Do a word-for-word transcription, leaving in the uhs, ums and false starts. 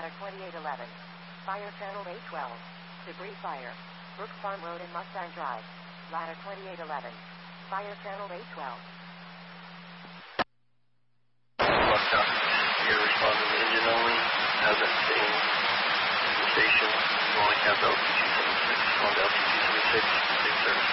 Ladder twenty-eight eleven. Fire Channel eight twelve. Debris fire. Brooks Farm Road and Mustang Drive. Ladder twenty-eight eleven. Fire Channel eight twelve. Buckshot, you're responding to engine only. Has that staying in the station. You only have L T two seventy-six. On to L T two seventy-six. Big service.